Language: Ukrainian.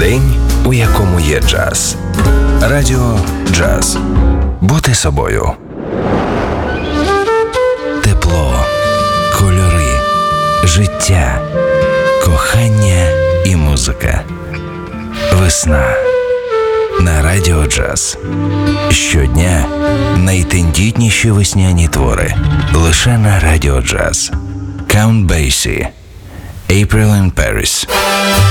День, у якому є джаз. Радіо Джаз. Бути собою. Тепло, кольори, життя, кохання і музика. Весна. На Радіо Джаз. Щодня найтендітніші весняні твори. Лише на Радіо Джаз. Count Basie. April in Paris.